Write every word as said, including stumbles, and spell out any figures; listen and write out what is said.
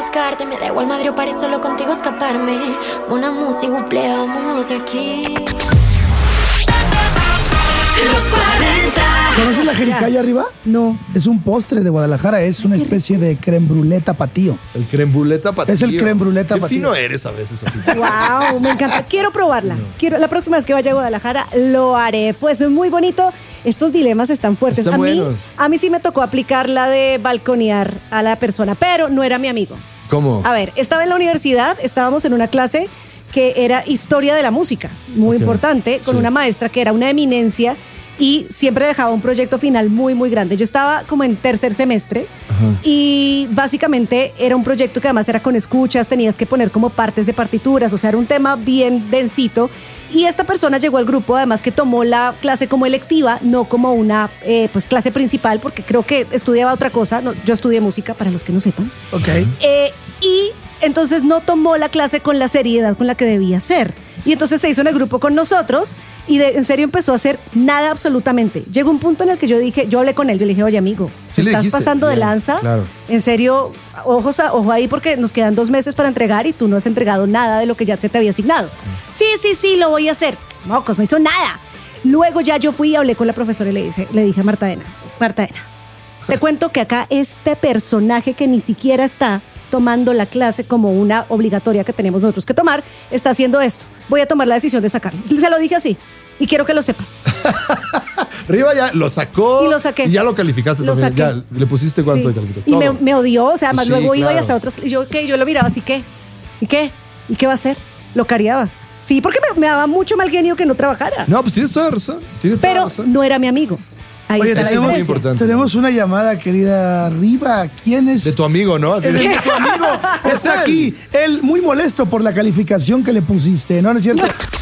buscarte. Me da igual madre o paré solo contigo escaparme. Una música, buple, vámonos de aquí. Los cuarenta. ¿Conoces la jericaya arriba? No. Es un postre de Guadalajara, es una especie de crème brûlée tapatío. El crème brûlée tapatío. Es el crème brûlée tapatío. Qué fino eres a veces, Sofía. Wow, me encanta. Quiero probarla. Quiero, la próxima vez que vaya a Guadalajara lo haré. Pues es muy bonito. Estos dilemas están fuertes. Están a mí, buenos. a mí sí me tocó aplicar la de balconear a la persona, pero no era mi amigo. ¿Cómo? A ver, estaba en la universidad, estábamos en una clase que era historia de la música, muy Ok. importante, con Sí. una maestra que era una eminencia y siempre dejaba un proyecto final muy, muy grande. Yo estaba como en tercer semestre y básicamente era un proyecto que además era con escuchas, tenías que poner como partes de partituras, o sea, era un tema bien densito. Y esta persona llegó al grupo, además que tomó la clase como electiva, no como una eh, pues clase principal, porque creo que estudiaba otra cosa. No, yo estudié música, para los que no sepan. Ok. Eh, y entonces no tomó la clase con la seriedad con la que debía ser. Y entonces se hizo en el grupo con nosotros y de, en serio empezó a hacer nada absolutamente. Llegó un punto en el que yo dije, yo hablé con él, yo le dije, oye amigo, Sí le ¿estás dijiste? pasando de Bien, lanza? claro. En serio, ojos a, ojo ahí porque nos quedan dos meses para entregar y tú no has entregado nada de lo que ya se te había asignado. Sí, sí, sí, lo voy a hacer. Mocos, no hizo nada. Luego ya yo fui y hablé con la profesora y le, dice, le dije a Marta Ena, Marta Ena, te cuento que acá este personaje que ni siquiera está tomando la clase como una obligatoria que tenemos nosotros que tomar, está haciendo esto. Voy a tomar la decisión de sacarlo. Se lo dije así y quiero que lo sepas. Riva ya lo sacó. Y lo saqué. Y ya lo calificaste Lo también. saqué. Ya le pusiste cuánto Sí. de calificaste. Y me, Todo. me odió, o sea, además Sí, luego iba y claro. hacía otras. Y yo, ¿qué? Yo lo miraba así, ¿qué? ¿Y qué? ¿Y qué va a hacer? Lo cariaba. Sí, porque me, me daba mucho mal genio que no trabajara. No, pues tienes toda la razón. Tienes toda la Pero razón. no era mi amigo. Ahí Oye, está la eso es muy diferencia. importante. tenemos una llamada, querida Riva. ¿Quién es? De tu amigo, ¿no? Así El de- de tu amigo Es está él. aquí. Él muy molesto por la calificación que le pusiste, ¿no? ¿No es cierto?